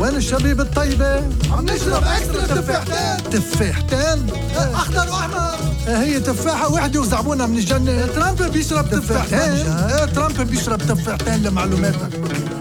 وين الشبيب الطيبة؟ عم نشرب اكسترا تفاحتين؟ اخضر واحمر. هي تفاحة واحدة وزعبونا من الجنة. ترامب بيشرب تفاحتين. ترامب بيشرب تفاحتين لمعلوماتك.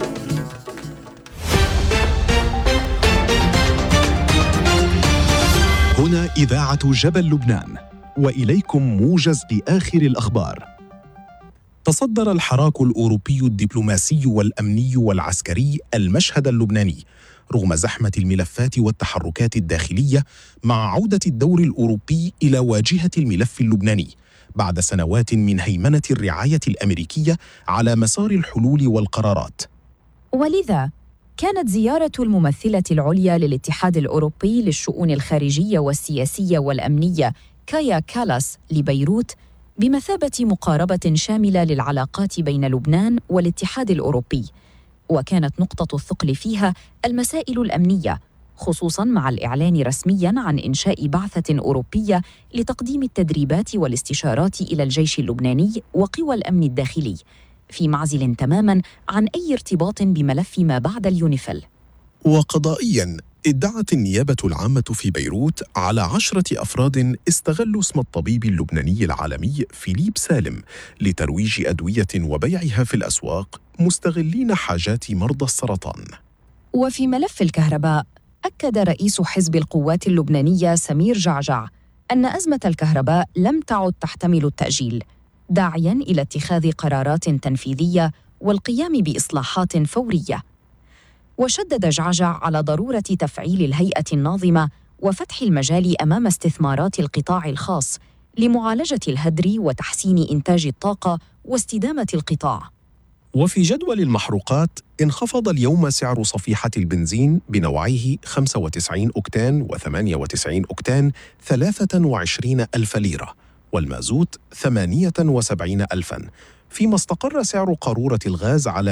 هنا إذاعة جبل لبنان، وإليكم موجز لآخر الأخبار. تصدر الحراك الأوروبي الدبلوماسي والأمني والعسكري المشهد اللبناني رغم زحمة الملفات والتحركات الداخلية مع عودة الدور الأوروبي إلى واجهة الملف اللبناني بعد سنوات من هيمنة الرعاية الأمريكية على مسار الحلول والقرارات. ولذا كانت زيارة الممثلة العليا للاتحاد الأوروبي للشؤون الخارجية والسياسية والأمنية كايا كالاس لبيروت بمثابة مقاربة شاملة للعلاقات بين لبنان والاتحاد الأوروبي، وكانت نقطة الثقل فيها المسائل الأمنية، خصوصاً مع الإعلان رسمياً عن إنشاء بعثة أوروبية لتقديم التدريبات والاستشارات إلى الجيش اللبناني وقوى الأمن الداخلي، في معزل تماماً عن أي ارتباط بملف ما بعد اليونيفيل. وقضائياً ادعت النيابة العامة في بيروت على 10 أفراد استغلوا اسم الطبيب اللبناني العالمي فيليب سالم لترويج أدوية وبيعها في الأسواق مستغلين حاجات مرضى السرطان. وفي ملف الكهرباء أكد رئيس حزب القوات اللبنانية سمير جعجع أن أزمة الكهرباء لم تعد تحتمل التأجيل، داعياً إلى اتخاذ قرارات تنفيذية والقيام بإصلاحات فورية. وشدد جعجع على ضرورة تفعيل الهيئة الناظمة وفتح المجال أمام استثمارات القطاع الخاص لمعالجة الهدر وتحسين إنتاج الطاقة واستدامة القطاع. وفي جدول المحروقات انخفض اليوم سعر صفيحة البنزين بنوعيه 95 أوكتان و98 أوكتان 23 ألف ليرة، والمازوت 78 ألفاً، فيما استقر سعر قارورة الغاز على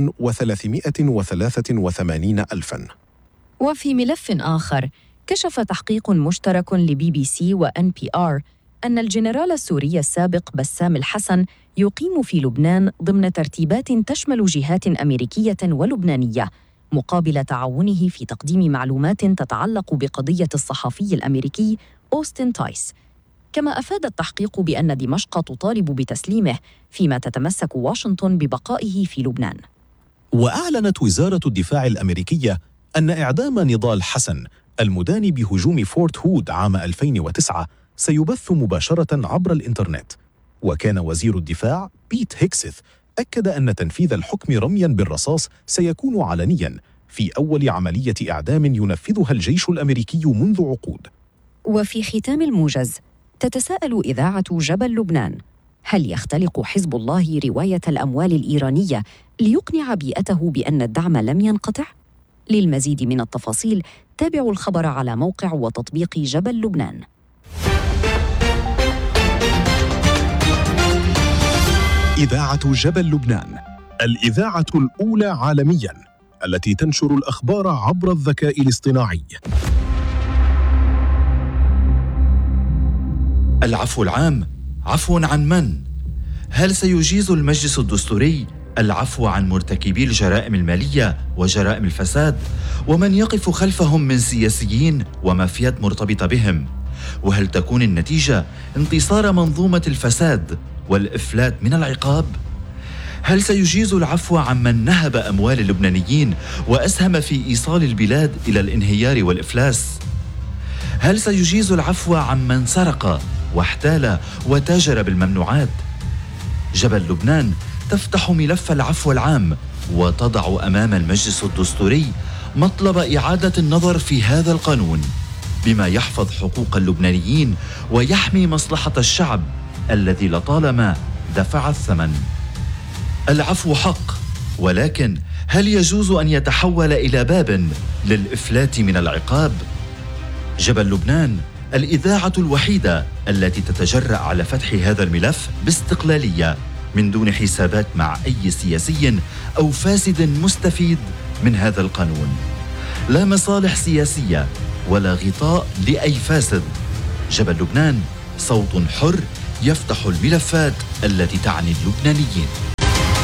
1,383 ألفاً. وفي ملف آخر كشف تحقيق مشترك لBBC وNPR أن الجنرال السوري السابق بسام الحسن يقيم في لبنان ضمن ترتيبات تشمل جهات أمريكية ولبنانية مقابل تعاونه في تقديم معلومات تتعلق بقضية الصحفي الأمريكي أوستن تايس. كما أفاد التحقيق بأن دمشق تطالب بتسليمه، فيما تتمسك واشنطن ببقائه في لبنان. وأعلنت وزارة الدفاع الأمريكية أن إعدام نضال حسن المدان بهجوم فورت هود عام 2009 سيبث مباشرة عبر الإنترنت. وكان وزير الدفاع بيت هيكسث أكد أن تنفيذ الحكم رمياً بالرصاص سيكون علنياً في أول عملية إعدام ينفذها الجيش الأمريكي منذ عقود. وفي ختام الموجز تتساءل إذاعة جبل لبنان: هل يختلق حزب الله رواية الأموال الإيرانية ليقنع بيئته بأن الدعم لم ينقطع؟ للمزيد من التفاصيل تابعوا الخبر على موقع وتطبيق جبل لبنان. إذاعة جبل لبنان، الإذاعة الأولى عالمياً التي تنشر الأخبار عبر الذكاء الاصطناعي. العفو العام عفو عن من؟ هل سيجيز المجلس الدستوري العفو عن مرتكبي الجرائم المالية وجرائم الفساد ومن يقف خلفهم من سياسيين ومافيات مرتبطة بهم؟ وهل تكون النتيجة انتصار منظومة الفساد والإفلات من العقاب؟ هل سيجيز العفو عمن نهب أموال اللبنانيين وأسهم في إيصال البلاد إلى الانهيار والإفلاس؟ هل سيجيز العفو عمن سرق واحتال وتاجر بالممنوعات؟ جبل لبنان تفتح ملف العفو العام وتضع أمام المجلس الدستوري مطلب إعادة النظر في هذا القانون بما يحفظ حقوق اللبنانيين ويحمي مصلحة الشعب الذي لطالما دفع الثمن. العفو حق، ولكن هل يجوز أن يتحول إلى باب للإفلات من العقاب؟ جبل لبنان الإذاعة الوحيدة التي تتجرأ على فتح هذا الملف باستقلالية من دون حسابات مع أي سياسي أو فاسد مستفيد من هذا القانون. لا مصالح سياسية ولا غطاء لأي فاسد. جبل لبنان صوت حر يفتح الملفات التي تعني اللبنانيين.